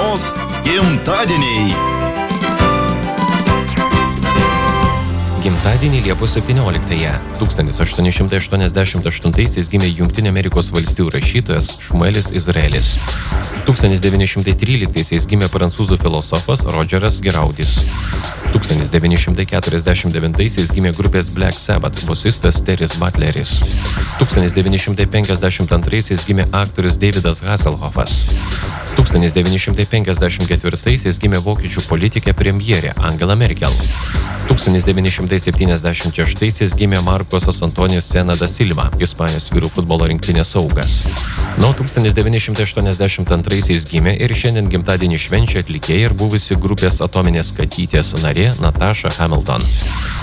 dienos gimtadieniai. Gimtadienį Liepos 17-ąją 1888 gimė Jungtinių Amerikos valstijų rašytojas Šmuelis Izraelis. 1913 gimė prancūzų filosofas Rodžeras Geraudis. 1949 gimė grupės Black Sabbath bosistas Teris Butleris. 1952 gimė aktorius Davidas Hasselhoffas. 1954 gimė vokiečių politikė premjerė Angela Merkel. 1976 gimė Markosas Antonijus Sena da Silva, Ispanijos vyrų futbolo rinktinės saugas. Nuo 1982 gimė ir šiandien gimtadienį švenčia atlikėja ir buvusi grupės Atominės katytės narė Natasha Hamilton.